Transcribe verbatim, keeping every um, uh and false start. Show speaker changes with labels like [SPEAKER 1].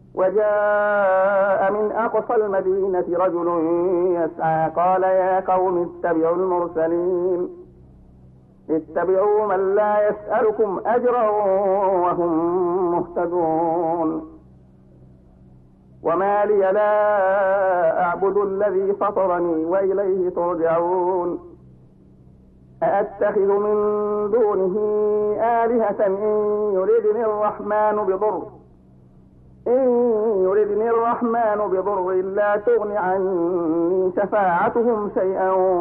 [SPEAKER 1] وجاء من أقصى المدينة رجل يسعى قال يا قوم اتبعوا المرسلين اتبعوا من لا يسألكم أجرا وهم مهتدون وما لي لا أعبد الذي فطرني وإليه ترجعون أأتخذ من دونه آلهة إن يردني الرحمن بضر إن يردني الرحمن بضر لا تغن عني شفاعتهم شيئا